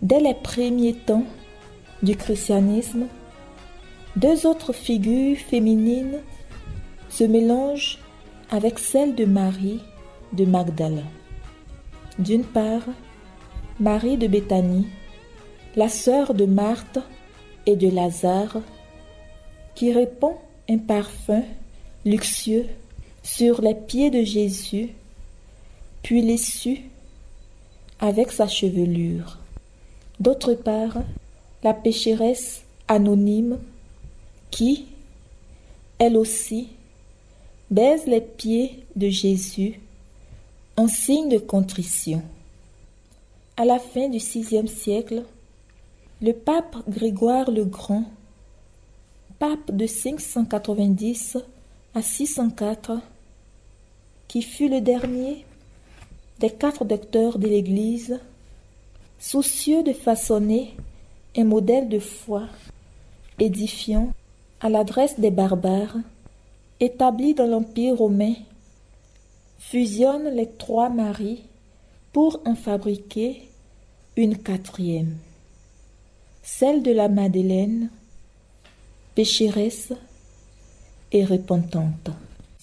Dès les premiers temps du christianisme, deux autres figures féminines se mélangent avec celle de Marie de Magdala. D'une part, Marie de Béthanie, la sœur de Marthe et de Lazare, qui répand un parfum luxueux sur les pieds de Jésus, puis l'essuie avec sa chevelure. D'autre part, la pécheresse anonyme qui, elle aussi, baise les pieds de Jésus en signe de contrition. À la fin du VIe siècle, le pape Grégoire le Grand, pape de 590 à 604, qui fut le dernier des 4 docteurs de l'Église, soucieux de façonner un modèle de foi édifiant à l'adresse des barbares, établis dans l'Empire romain, fusionne les 3 Maries pour en fabriquer une 4e, celle de la Madeleine, pécheresse et repentante.